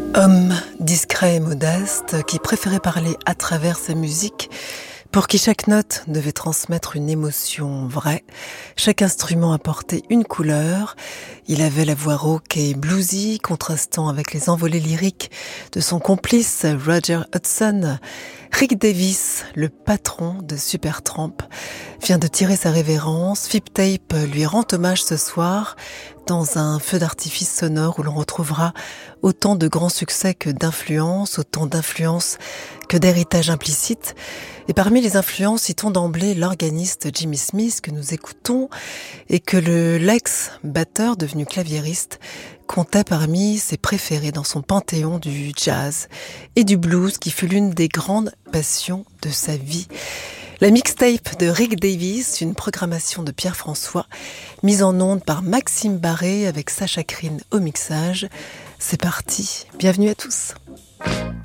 Homme discret et modeste qui préférait parler à travers sa musique, pour qui chaque note devait transmettre une émotion vraie, chaque instrument apportait une couleur. Il avait la voix rauque et bluesy, contrastant avec les envolées lyriques de son complice Roger Hodgson. Rick Davies, le patron de Supertramp, vient de tirer sa révérence. Flip Tape lui rend hommage ce soir dans un feu d'artifice sonore où l'on retrouvera autant de grands succès que d'influences, autant d'influences que d'héritage implicite. Et parmi les influences, citons d'emblée l'organiste Jimmy Smith que nous écoutons et que l'ex-batteur devenu claviériste comptait parmi ses préférés dans son panthéon du jazz et du blues qui fut l'une des grandes passions de sa vie. La mixtape de Rick Davies, une programmation de Pierre François, mise en onde par Maxime Barré avec Sacha Krine au mixage. C'est parti, bienvenue à tous.